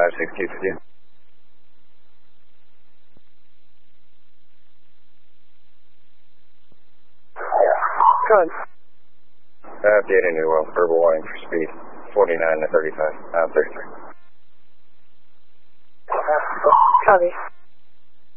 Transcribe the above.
562 for you. Good. Updating new verbal warning for speed 49 to 35, 33. Copy.